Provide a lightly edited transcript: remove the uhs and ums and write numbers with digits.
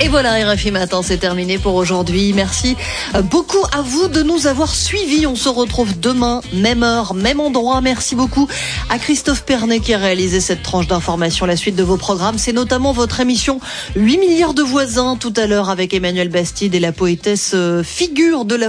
Et voilà, RFI Matin, c'est terminé pour aujourd'hui. Merci beaucoup à vous de nous avoir suivis. On se retrouve demain, même heure, même endroit. Merci beaucoup à Christophe Pernet qui a réalisé cette tranche d'information. La suite de vos programmes, c'est notamment votre émission 8 milliards de voisins tout à l'heure avec Emmanuel Bastide et la poétesse figure de la